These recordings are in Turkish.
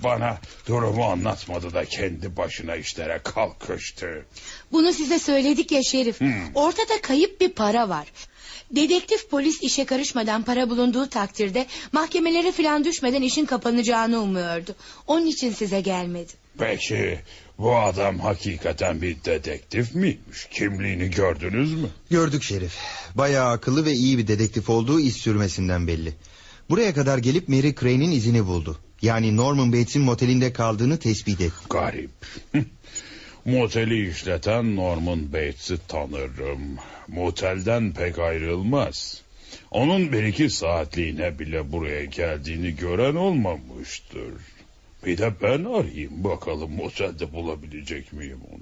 bana durumu anlatmadı da kendi başına işlere kalkıştı. Bunu size söyledik ya Şerif. Ortada kayıp bir para var. Dedektif polis işe karışmadan para bulunduğu takdirde mahkemelere falan düşmeden işin kapanacağını umuyordu. Onun için size gelmedi. Peki bu adam hakikaten bir dedektif miymiş? Kimliğini gördünüz mü? Gördük Şerif. Bayağı akıllı ve iyi bir dedektif olduğu iz sürmesinden belli. Buraya kadar gelip Mary Crane'in izini buldu. Yani Norman Bates'in motelinde kaldığını tespit etti. Garip. Moteli işleten Norman Bates'i tanırım. Motelden pek ayrılmaz. Onun 1-2 saatliğine bile buraya geldiğini gören olmamıştır. Bir de ben arayayım bakalım motelde bulabilecek miyim onu.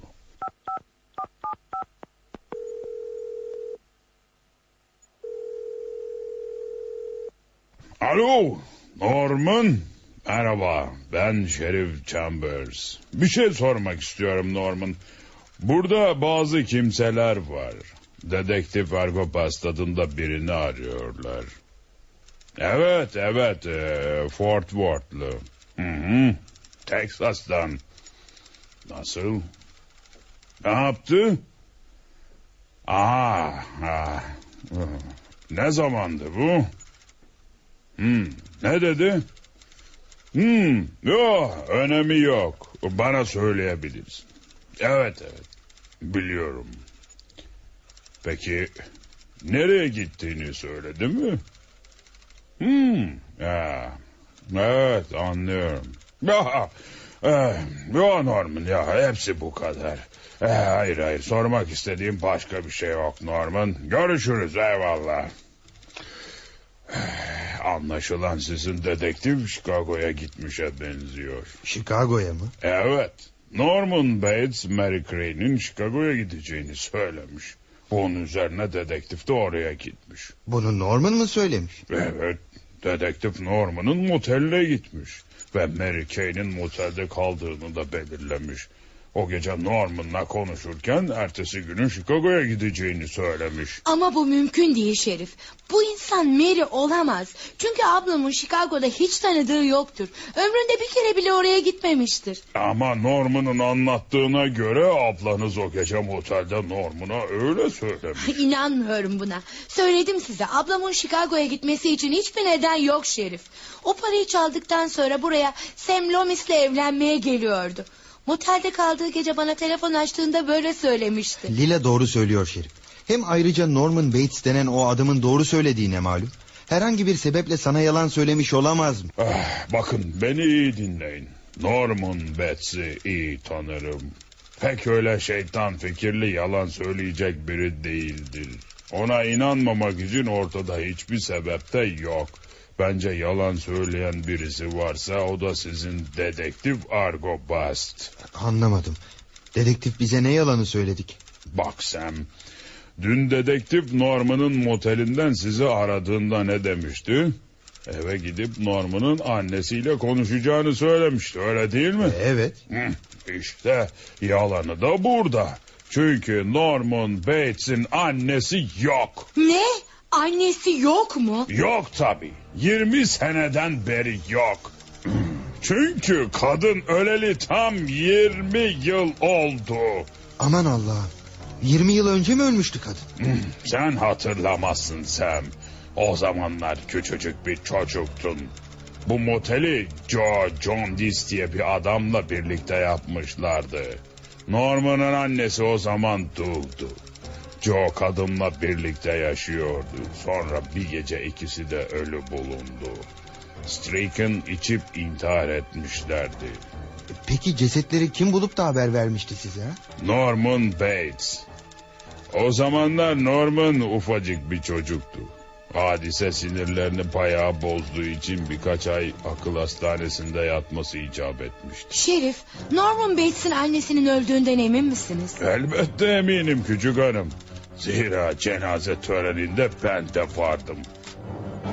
Alo Norman. Merhaba, ben Sheriff Chambers. Bir şey sormak istiyorum Norman. Burada bazı kimseler var. Dedektif Argopas adında birini arıyorlar. Evet, Fort Worth'lu. Texas'tan. Nasıl? Ne yaptı? Ne zamandı bu? Ne dedi? Yok, önemi yok. Bana söyleyebilirsin. Evet, biliyorum. Peki nereye gittiğini söyledi mi? Evet, anlıyorum. Yok Norman ya, hepsi bu kadar. Hayır, sormak istediğim başka bir şey yok Norman. Görüşürüz, eyvallah. Anlaşılan sizin dedektif Chicago'ya gitmişe benziyor. Chicago'ya mı? Evet. Norman Bates, Mary Crane'in Chicago'ya gideceğini söylemiş. Bunun üzerine dedektif de oraya gitmiş. Bunu Norman mı söylemiş? Evet. Dedektif Norman'ın moteline gitmiş. Ve Mary Kane'in motelde kaldığını da belirlemiş. O gece Norman'la konuşurken ertesi günün Chicago'ya gideceğini söylemiş. Ama bu mümkün değil Şerif. Bu insan Mary olamaz. Çünkü ablamın Chicago'da hiç tanıdığı yoktur. Ömründe bir kere bile oraya gitmemiştir. Ama Norman'ın anlattığına göre ablanız o gece motelde Norman'a öyle söylemiş. İnanmıyorum buna. Söyledim size, ablamın Chicago'ya gitmesi için hiçbir neden yok Şerif. O parayı çaldıktan sonra buraya Sam Loomis'le evlenmeye geliyordu. Motelde kaldığı gece bana telefon açtığında böyle söylemişti. Lila doğru söylüyor Şerif. Hem ayrıca Norman Bates denen o adamın doğru söylediğine malum. Herhangi bir sebeple sana yalan söylemiş olamaz mı? Bakın beni iyi dinleyin. Norman Bates'i iyi tanırım. Pek öyle şeytan fikirli yalan söyleyecek biri değildir. Ona inanmamak için ortada hiçbir sebep de yok. Bence yalan söyleyen birisi varsa o da sizin dedektif Argobast. Anlamadım. Dedektif bize ne yalanı söyledik? Bak Sam, dün dedektif Norman'ın motelinden sizi aradığında ne demişti? Eve gidip Norman'ın annesiyle konuşacağını söylemişti, öyle değil mi? Evet. İşte yalanı da burada. Çünkü Norman Bates'in annesi yok. Ne? Annesi yok mu? Yok tabii. 20 seneden beri yok. Çünkü kadın öleli tam 20 yıl oldu. Aman Allah'ım. 20 yıl önce mi ölmüştü kadın? Sen hatırlamazsın Sam. O zamanlar küçücük bir çocuktun. Bu moteli John Dees diye bir adamla birlikte yapmışlardı. Norman'ın annesi o zaman duldu. Joe kadınla birlikte yaşıyordu. Sonra bir gece ikisi de ölü bulundu. Stricken içip intihar etmişlerdi. Peki cesetleri kim bulup da haber vermişti size? Norman Bates. O zamanlar Norman ufacık bir çocuktu. Hadise sinirlerini bayağı bozduğu için birkaç ay akıl hastanesinde yatması icap etmişti. Şerif, Norman Bates'in annesinin öldüğünden emin misiniz? Elbette eminim küçük hanım. Zira cenaze töreninde ben de vardım.